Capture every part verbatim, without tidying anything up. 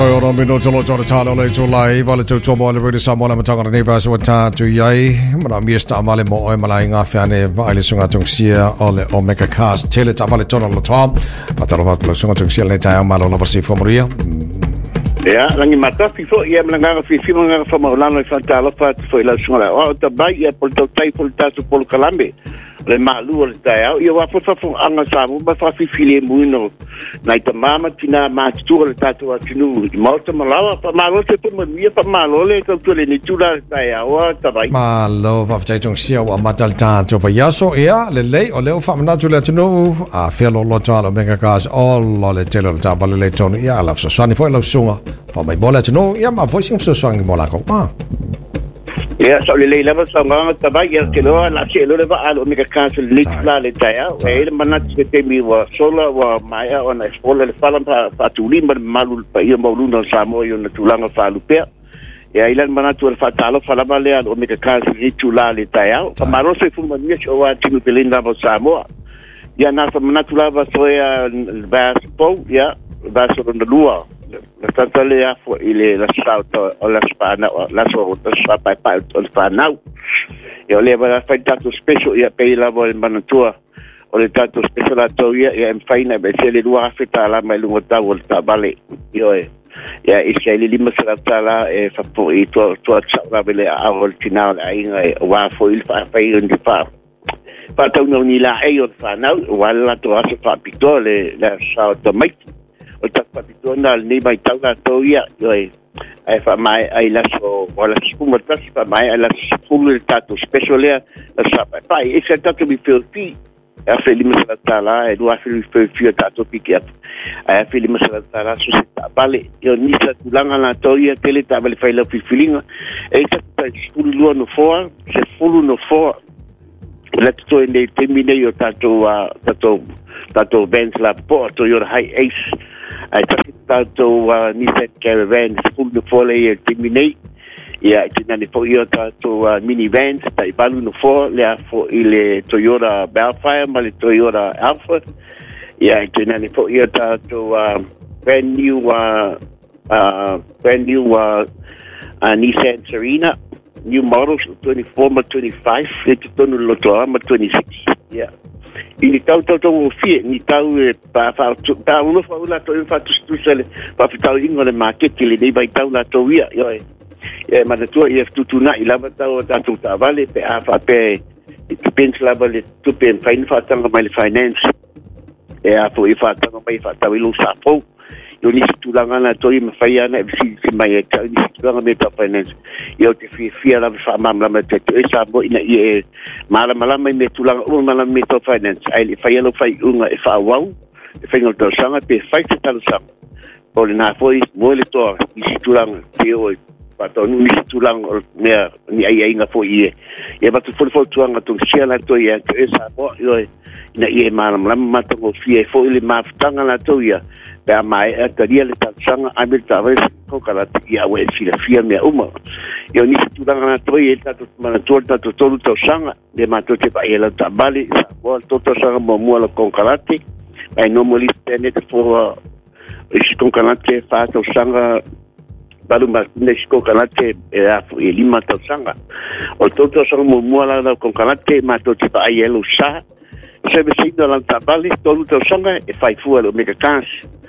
Ora mino tolo tolo talo le tulai vale tu tu mo le redi sa mo le matanga ni va so ta tu yai mana miesta male mo o mala inga fiane vale sunga tungsia ole omega cast tele ta vale tono lo tom patalo va lo sunga tungsia le ta malo lo versi fomoria ya langi mata fifo ia mlanga fifi mlanga fa maulano fa talo fa foi la sunga o ta bai ia por to tai por ta su por calambe le malu le ta ia wa fa fa anga sa mo ba fa fifi le muino na ita mama tina ma tu le ta tu tinu malta malawa pa malo te po mi pa malo le ka tu le ni tu la ta ia wa ta bai malo va fa tungsia wa matal ta to va yaso ia le le o le fa na tu le tinu a felo lo talo mega gas all lo le telo ta ba le tonu ia la so sani foi la sunga pa mai bola tino ia ma voicing so swang bola ko ah ya so le le lava so nga ta ba ya ke lo la che lo le ba al omega cancel lit la le ta ya e le manat ke te mi wa sola wa mai ona escola le fala pa pa tu limba malu pa ia maulu no sa mo yo na tulanga fa lu pe ya ile manat tu fa ta lo fala ba le al omega cancel lit la le ta ya pa maro se fu ma mi cho wa tinu belinda ba sa mo ya na sa manat tu la ba so ya ba po ya ba so na lua la tata le afo ile la sauta o la spana o la so o sa pa pa o spana e o le va fa tanto special ia pe la vol manatua o le tanto special ato ia e faina be se le dua afeta la mai lungo ta vol ta vale io e ia e se le lima sala tala e fa po i to to sa bele a vol final ai wa fo il fa fa in di fa fa ta no ni la e o fa na wala to asa fa pitole la sauta mai o ta patitona al nei mai tauga toia oi ai fa mai ai la so wala spuma ta fa mai ai la spuma tato speciale la sa pai e se tato mi filti a felima sa tala e do a fili filti tato piquet ai felima sa tala su sta vale io ni sa tulanga la toia tele ta vale fai la filinga e ta spulu no for se spulu no for la to nei termine io tato tato tato vens la porto io high ace ai tanto uh, Nissan Caravan full de folle e terminate ia tina ne fo io tanto uh, minivans tai balu no fo le fo ile Toyota Bellfire ma le Toyota Alpha ia tina ne fo io tanto uh, brand new uh, uh, brand new uh, uh, Nissan Serena new models twenty-four ma twenty-five e tono lo to ma twenty-six yeah ini tau tau tau fie ni tau pa fa ta uno fa la to fa tu tu sele pa tau ingo le market le nei bai tau la to ia yo e ma tu ia tu tu na ila tau ta tu ta vale pe a fa pe it depends la vale tu pe fine fa tanga mai finance e a fo i fa tanga mai fa tau lu sa fo yo ni tu la ngana to i me fa ia na si si mai ta ni tu la me ta finance yo te fi fi la fa mam la me te e sa bo ina e mala mala me me tu la un mala me to finance ai fa ia lo fa unga e fa wa e fa ngol to sanga pe fa te ta sa po na fo i mo le to ni tu la te o pa to ni tu la me ni ai ai nga fo i e ba tu fo fo tu nga to sia la to ia e sa bo yo ina e mala mala ma to fi e fo ile ma tanga la to ia pe mai e taria le tsanga a me tava ko kala ia we si la fia me uma yo ni tu la na to e ta to mana to ta to to to sanga de ma to te pa ela ta bali bo to to sanga mo mo la con kalati ai no mo li tene fo e si con kalati fa to sanga balu ma ne si con kalati e a e lima to sanga o to to sanga mo mo la con kalati ma to te pa ela sa se me sindo la ta bali to to sanga e fai fu lo mega cans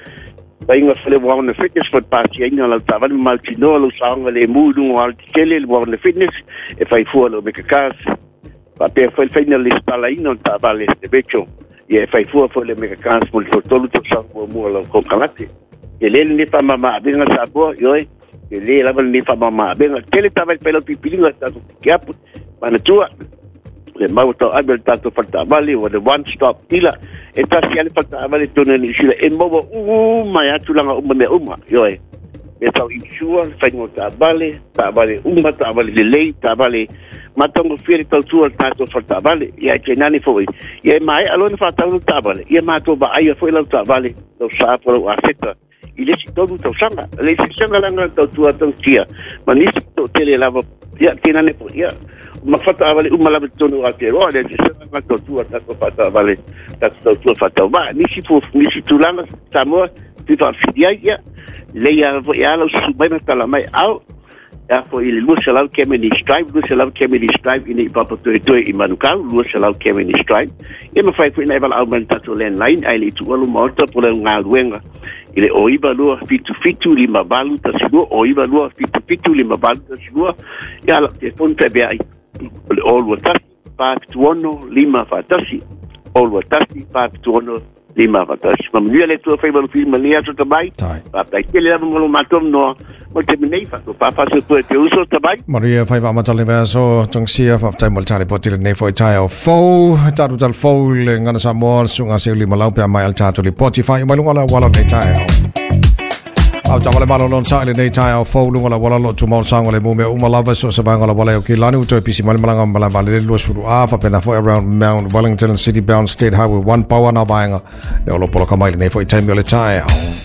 Painga fele wa na fitness for party ina la tava maltino lo sanga le mudu al tele le wa na fitness e fai fu lo mega cas pa pe fai final lista la ina tava le de becho e fai fu fo le mega cas mo to to to sanga mo lo con kalate e le ni pa mama benga sa bo yo e le la ni pa mama benga tele tava pelo pipilinga ta kiap pana tua le mau to abel tato falta vale o the one stop tila e ta si ale falta vale tona ni sila e mo u mai atu langa uma me uma yo e e ta insure fa no ta vale ta vale uma ta vale le lei ta vale matongo fieri ta tu tato falta vale ya che nani foi e mai alone fa ta ta vale e ma to ba ai foi la ta vale lo sa pro afeta ile si todo to sanga le si sanga langa to tu ato tia ma ni to tele lava ya che nani foi ya ma fata vale uma la tono a pero le si sanga to tu ato fata vale ta to tu fata va ni si fu ni si tu langa samo fi fa fidia ia le ia vo ia lo su mai tala mai au ya fo il lu sala kemeni stripe lu sala kemeni stripe ini papa to to i manuka lu sala kemeni stripe e ma fai fo ina val aumenta to len line ai le tu lu morta por nga luenga ile oiba lu fitu fitu lima balu ta sigo oiba lu fitu fitu lima balu ta sigo ya la telefon te be ai all what five to one lima fatasi all what five to one lima fatasi ma mi le tu fai balu film ni ato tabai pa pa ke le mo matom no mo te nei fa pa fa se tu te uso tabai Maria fai va matale verso tongsia fa tai mal tale potile nei foi tai o fo tatu tal fo le ngana sa mo sunga se lima lau pe mai al tatu li poti fai mai lunga la wala nei tai au tawale malo non sa le nei tai o fo lunga la wala lo tu mo sang le mo me uma lava so sa banga la wala o ki lani u to pisi mal malanga mala vale lo suru a fa pena fo around Mount Wellington City bound State Highway one power na banga le lo polo ka mai nei foi tai mi le tai